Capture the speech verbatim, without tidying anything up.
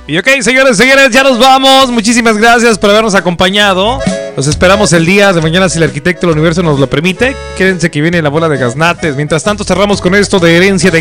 Y ok, señores, señores, ya nos vamos. Muchísimas gracias por habernos acompañado. Los esperamos el día de mañana si el arquitecto del universo nos lo permite. Quédense que viene la bola de gaznates. Mientras tanto cerramos con esto de herencia de